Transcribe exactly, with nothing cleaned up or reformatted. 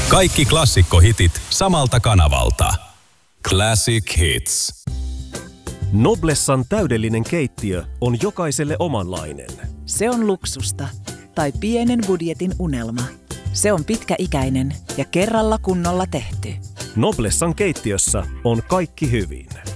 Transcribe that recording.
Kaikki klassikkohitit samalta kanavalta. Classic Hits. Noblessan täydellinen keittiö on jokaiselle omanlainen. Se on luksusta tai pienen budjetin unelma. Se on pitkäikäinen ja kerralla kunnolla tehty. Noblessan keittiössä on kaikki hyvin.